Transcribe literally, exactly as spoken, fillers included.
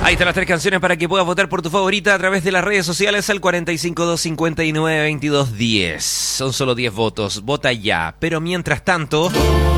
Ahí están las tres canciones para que puedas votar por tu favorita a través de las redes sociales al cuatro cinco dos cinco nueve veintidós diez. Son solo diez votos. Vota ya. Pero mientras tanto...